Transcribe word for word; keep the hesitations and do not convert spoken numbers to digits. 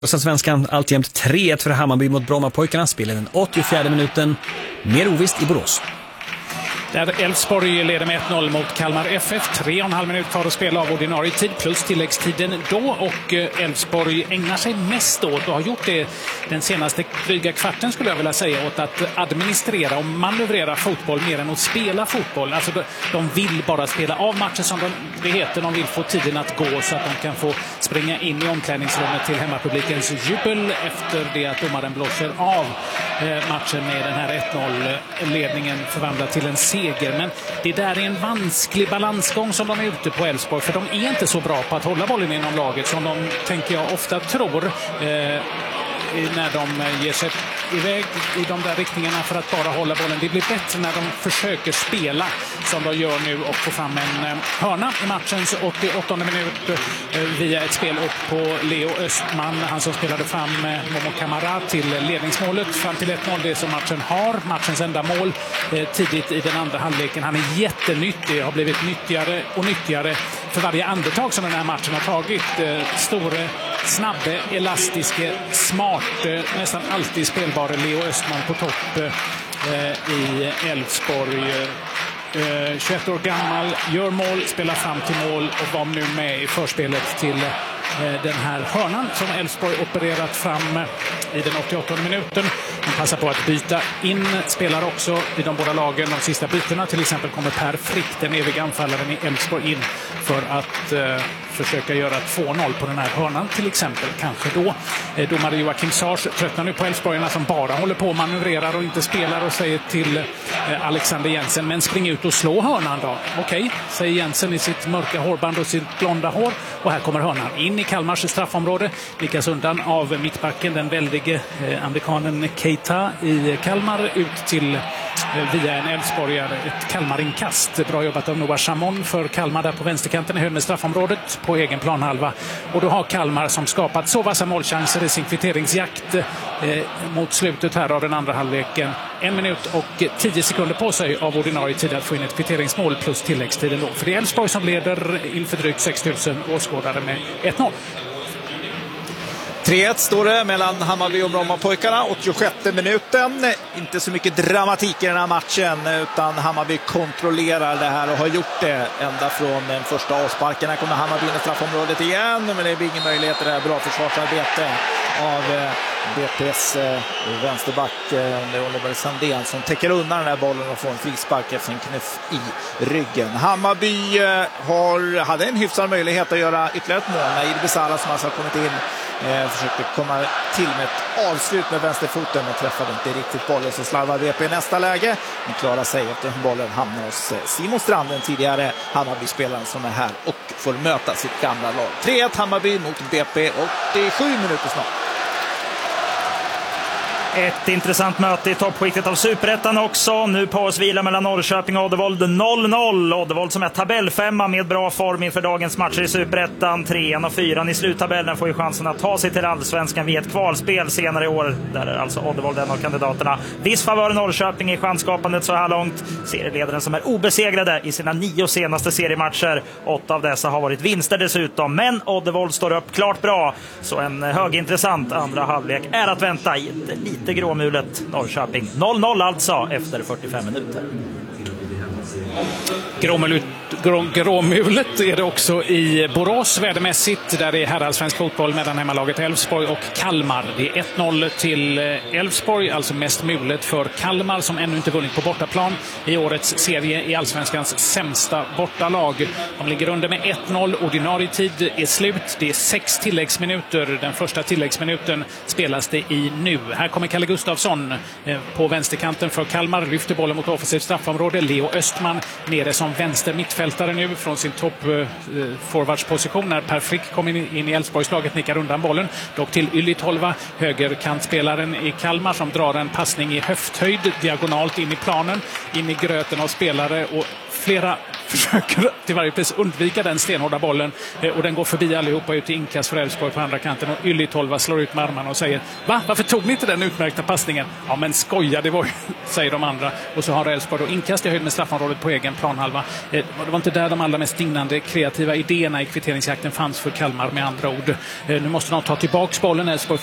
Och sen svenskan alltjämt tre ett för Hammarby mot Brommapojkarna. Spelar den åttiofjärde minuten. Mer ovisst i Borås. Där Elfsborg leder med ett noll mot Kalmar F F. Tre och en halv minut kvar att spela av ordinarie tid plus tilläggstiden då. Och Elfsborg ägnar sig mest åt och har gjort det den senaste dryga kvarten skulle jag vilja säga åt att administrera och manövrera fotboll mer än att spela fotboll. Alltså de vill bara spela av matcher som de, det heter. De vill få tiden att gå så att de kan få springa in i omklädningsrummet till hemmapublikens jubel efter det att domaren blåser av matchen med den här ett noll-ledningen förvandlad till en seger. Men det där är en vansklig balansgång som de är ute på Elfsborg, för de är inte så bra på att hålla bollen inom laget som de, tänker jag, ofta tror eh, när de ger sig iväg i de där riktningarna för att bara hålla bollen. Det blir bättre när de försöker spela som de gör nu och få fram en hörna i matchens åttioåttonde minut via ett spel upp på Leo Östman. Han som spelade fram Momo Kamara till ledningsmålet fram till ett noll. Det som matchen har. Matchens enda mål tidigt i den andra halvleken. Han är jättenyttig. Har blivit nyttigare och nyttigare för varje andetag som den här matchen har tagit. Store, snabbe, elastiske, smart, nästan alltid spelbara Leo Östman på topp eh, i Elfsborg. Eh, tjugoett år gammal, gör mål, spelar fram till mål och var nu med i förspelet till eh, den här hörnan som Elfsborg opererat fram i den åttioåttonde minuten. De passar på att byta in spelar också i de båda lagen de sista bytena. Till exempel kommer Per Frick, den eviga anfallaren i Elfsborg, in för att eh, försöka göra två noll på den här hörnan till exempel. Kanske då. Eh, domare Joakim Sars tröttnar nu på Elfsborgarna som bara håller på och manövrerar och inte spelar och säger till eh, Alexander Jensen, men spring ut och slå hörnan då. Okej, okay, säger Jensen i sitt mörka hårband och sitt blonda hår. Och här kommer hörnan in i Kalmars straffområde. Lyckas undan av mittbacken, den väldige eh, amerikanen Keita i Kalmar, ut till eh, via en Elfsborgare. Ett Kalmarinkast. Bra jobbat av Noah Chamon för Kalmar där på vänsterkanten i höjd med straffområdet på egen planhalva. Och då har Kalmar som skapat så vassa målchanser i sin kvitteringsjakt eh, mot slutet här av den andra halvleken. En minut och tio sekunder på sig av ordinarie tid att få in ett kvitteringsmål plus tilläggstiden då. För det är Elfsborg som leder inför drygt sex tusen åskådare med ett noll. tre ett står det mellan Hammarby och Brommapojkarna, åttiosjätte minuten. Inte så mycket dramatik i den här matchen, utan Hammarby kontrollerar det här och har gjort det ända från den första avsparken. Här kommer Hammarby in i straffområdet igen, men det blir ingen möjlighet till det här. Bra försvarsarbete av B P:s vänsterback Oliver Sandén som täcker undan den här bollen och får en frispark efter en knuff i ryggen. Hammarby har, hade en hyfsad möjlighet att göra ytterligare ett mål när Idris Besara som alltså har kommit in Eh, försökte komma till med ett avslut med vänsterfoten och träffade inte riktigt bollen, så slarvar V P i nästa läge men klarar sig efter bollen hamnar hos Simon Strand, den tidigare Hammarby-spelaren som är här och får möta sitt gamla lag. tre ett Hammarby mot B P, åttiosju minuter snart. Ett intressant möte i toppskiktet av Superettan också. Nu pausvila mellan Norrköping och Oddevold noll noll. Oddevold som är tabellfemma med bra form inför dagens matcher i Superettan. Trean och fyran i sluttabellen får ju chansen att ta sig till Allsvenskan vid ett kvalspel senare i år. Där är alltså Oddevold en av kandidaterna. Viss favör Norrköping i chansskapandet så här långt. Serieledaren som är obesegrade i sina nio senaste seriematcher. Åtta av dessa har varit vinster dessutom. Men Oddevold står upp klart bra. Så en högintressant andra halvlek är att vänta i lite lite gråmulet Norrköping. noll noll alltså efter fyrtiofem minuter. Gråmulet, grå, gråmulet är det också i Borås vädermässigt. Där är herrallsvensk fotboll mellan hemmalaget Elfsborg och Kalmar. Det är ett noll till Elfsborg, alltså mest mulet för Kalmar som ännu inte vunnit på bortaplan i årets serie i allsvenskans sämsta bortalag. De ligger under med ett noll. Ordinarie tid är slut. Det är sex tilläggsminuter. Den första tilläggsminuten spelas det i nu. Här kommer Kalle Gustafsson på vänsterkanten för Kalmar. Lyfter bollen mot offensivt straffområde. Leo Östman nere som vänster mittfältare nu från sin topp eh, forwardsposition när Per Frick kommer in, in i Elfsborgslaget, nickar undan bollen. Dock till Ylittolva, högerkantspelaren i Kalmar som drar en passning i höfthöjd diagonalt in i planen, in i gröten av spelare och flera försöker till varje pris undvika den stenhårda bollen eh, och den går förbi allihopa ut i inkast för Elfsborg på andra kanten och Yli-Tolva slår ut med armarna och säger va? Varför tog ni inte den utmärkta passningen? Ja men skoja, det var ju, säger de andra. Och så har Elfsborg då inkast i höjd med straffområdet på egen planhalva. Eh, det var inte där de allra mest dignande kreativa idéerna i kvitteringsjakten fanns för Kalmar med andra ord. Eh, nu måste de ta tillbaka bollen. Elfsborg